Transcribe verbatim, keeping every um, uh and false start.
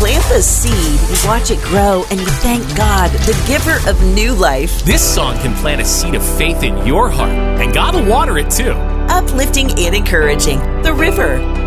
plant the seed, you watch it grow, and you thank God, the giver of new life. This song can plant a seed of faith in your heart, and God will water it too. Uplifting and encouraging. The River.